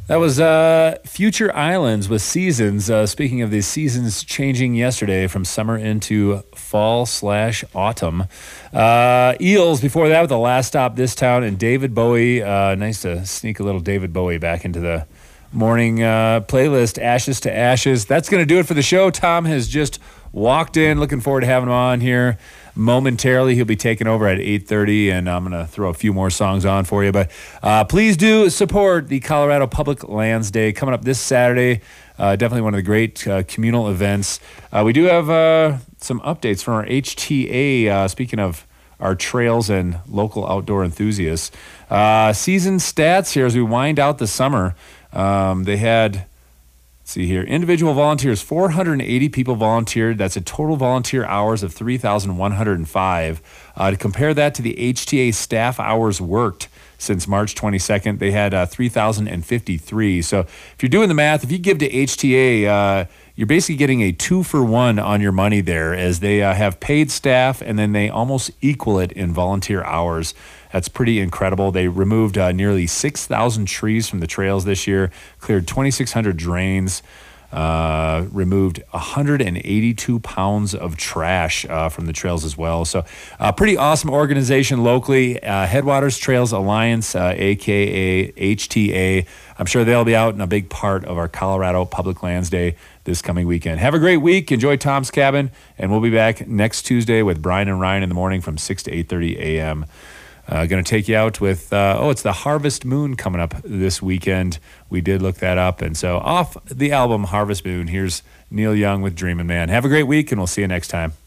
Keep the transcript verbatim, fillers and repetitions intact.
That was uh, Future Islands with Seasons. Uh, speaking of these seasons changing yesterday from summer into fall slash autumn. Uh, Eels before that with The Last Stop This Town and David Bowie. Uh, nice to sneak a little David Bowie back into the morning uh, playlist, Ashes to Ashes. That's going to do it for the show. Tom has just walked in. Looking forward to having him on here momentarily. He'll be taking over at eight thirty, and I'm going to throw a few more songs on for you. But uh, please do support the Colorado Public Lands Day coming up this Saturday. Uh, definitely one of the great uh, communal events. Uh, we do have uh, some updates from our H T A, uh, speaking of our trails and local outdoor enthusiasts. Uh, season stats here as we wind out the summer. Um, they had, let's see here, individual volunteers, four hundred eighty people volunteered. That's a total volunteer hours of three thousand one hundred five. Uh, to compare that to the H T A staff hours worked since March twenty-second, they had uh, three thousand fifty-three. So if you're doing the math, if you give to H T A, uh, you're basically getting a two for one on your money there, as they uh, have paid staff and then they almost equal it in volunteer hours. That's pretty incredible. They removed uh, nearly six thousand trees from the trails this year, cleared twenty-six hundred drains, uh, removed one hundred eighty-two pounds of trash uh, from the trails as well. So uh, pretty awesome organization locally. Uh, Headwaters Trails Alliance, uh, a k a. H T A. I'm sure they'll be out in a big part of our Colorado Public Lands Day this coming weekend. Have a great week. Enjoy Tom's Cabin, and we'll be back next Tuesday with Brian and Ryan in the morning from six to eight thirty a.m. Uh, going to take you out with, uh, oh, it's the Harvest Moon coming up this weekend. We did look that up. And so off the album Harvest Moon, here's Neil Young with Dreamin' Man. Have a great week, and we'll see you next time.